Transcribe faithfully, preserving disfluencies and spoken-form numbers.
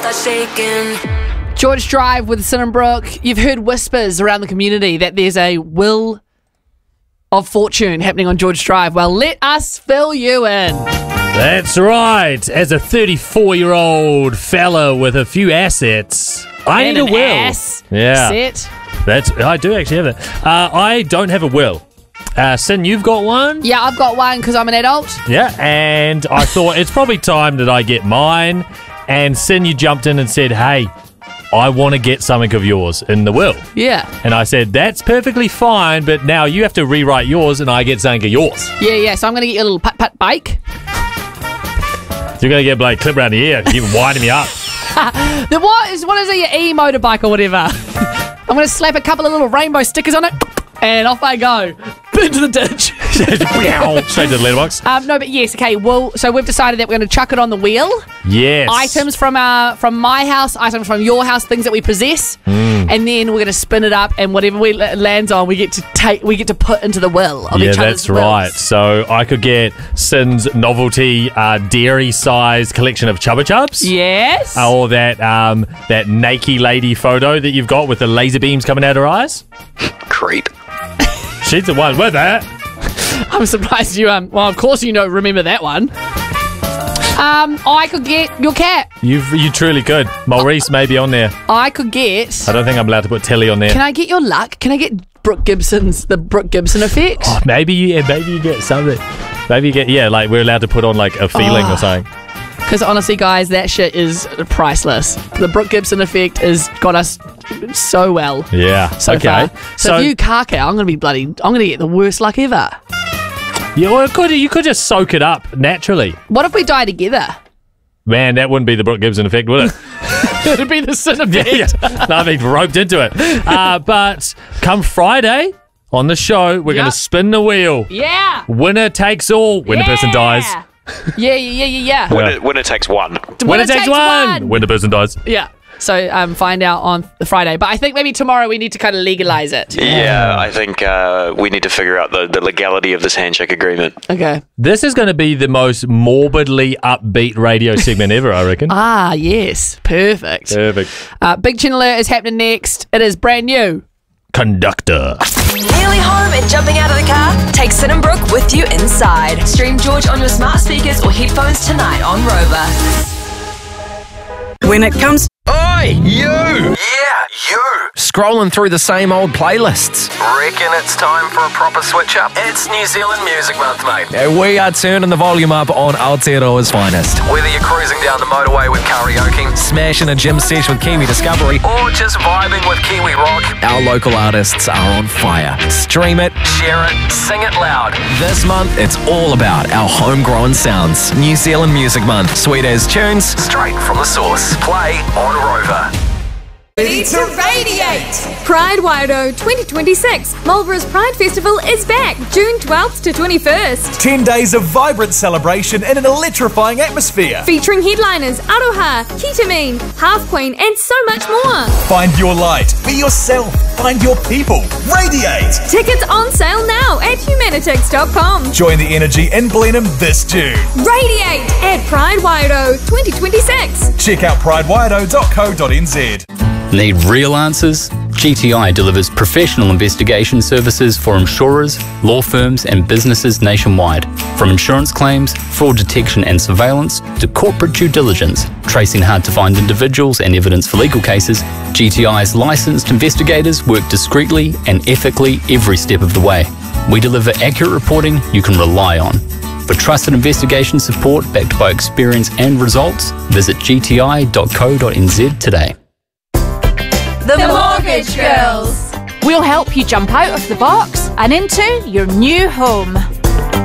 start shaking. George Drive with Sinnenbrook. You've heard whispers around the community that there's a Wheel of Fortune happening on George Drive. Well, let us fill you in. That's right. As a thirty-four-year-old fella with a few assets, I And need a an will. ass Yeah, set. that's. I do actually have it. Uh, I don't have a will. Uh, Sin, you've got one. Yeah, I've got one because I'm an adult. Yeah, and I thought it's probably time that I get mine. And Sin, you jumped in and said, "Hey, I want to get something of yours in the will." Yeah. And I said, "That's perfectly fine, but now you have to rewrite yours, and I get something of yours." Yeah, yeah. So I'm going to get you a little putt putt bike. You're gonna get like clip around the ear, keep winding me up. The what is what is it, your e-motorbike or whatever? I'm going to slap a couple of little rainbow stickers on it, and off I go into the ditch. Straight to the letterbox. Um, no, but yes, okay. Well, so we've decided that we're going to chuck it on the wheel. Yes. Items from our from my house, items from your house, things that we possess, Mm. and then we're going to spin it up, and whatever we it lands on, we get to take, we get to put into the will of Yeah, each other's that's right. wills. So I could get Sin's novelty uh, dairy-sized collection of Chubba Chubs. Yes. Or that um, that naked lady photo that you've got with the laser beams coming out her eyes. Creep. She's the one with that. I'm surprised you. Um. Well, of course you know. Remember that one. Um. I could get your cat. You you truly could. Maurice may be on there. I could get. I don't think I'm allowed to put Telly on there. Can I get your luck? Can I get Brooke Gibson's the Brooke Gibson effect? Oh, maybe you, yeah, maybe you get something. Maybe you get, yeah, like we're allowed to put on like a feeling Oh. or something. Because honestly, guys, that shit is priceless. The Brooke Gibson effect has got us so well Yeah. so okay. far. So, if you caca, I'm going to be bloody, I'm going to get the worst luck ever. yeah, well, it could, you could just soak it up naturally. What if we die together? Man, that wouldn't be the Brooke Gibson effect, would it? It'd be the sin effect. yeah. No, I've been roped into it. Uh, but come Friday on the show, we're going Yep. to spin the wheel. Yeah. Winner takes all. When the person dies. Yeah, yeah, yeah, yeah, yeah. Winner, winner takes one. Winner takes one. When the person dies. Yeah. So um, find out on the Friday. But I think maybe tomorrow we need to kind of legalize it. Yeah, I think uh, we need to figure out the, the legality of this handshake agreement. Okay. This is going to be the most morbidly upbeat radio segment ever, I reckon. Ah, yes. Perfect. Perfect. Uh, Big Chin Alert is happening next. It is brand new. Conductor. Nearly home and jumping out of the car? Take Sinnenbrook with you inside. Stream George on your smart speakers or headphones tonight on Rover. When it comes Oi, you! Yeah, you! Scrolling through the same old playlists. Reckon it's time for a proper switch up? It's New Zealand Music Month, mate. And we are turning the volume up on Aotearoa's finest. Whether you're cruising down the motorway with karaoke, smashing a gym sesh with Kiwi Discovery, or just vibing with Kiwi rock, our local artists are on fire. Stream it, share it, sing it loud. This month, it's all about our homegrown sounds. New Zealand Music Month. Sweet as tunes, straight from the source. Play on Rover. Ready to radiate! Pride Wairoa twenty twenty-six. Marlborough's Pride Festival is back June twelfth to twenty-first. ten days of vibrant celebration in an electrifying atmosphere. Featuring headliners Aroha, Ketamine, Half Queen, and so much more. Find your light, be yourself, find your people, radiate! Tickets on sale now at humanitix dot com. Join the energy in Blenheim this June. Radiate at Pride Wairoa twenty twenty-six. Check out pride wairoa dot co dot n z. Need real answers? G T I delivers professional investigation services for insurers, law firms and businesses nationwide. From insurance claims, fraud detection and surveillance, to corporate due diligence, tracing hard-to-find individuals and evidence for legal cases, G T I's licensed investigators work discreetly and ethically every step of the way. We deliver accurate reporting you can rely on. For trusted investigation support backed by experience and results, visit g t i dot co dot n z today. The Mortgage Girls. We'll help you jump out of the box and into your new home.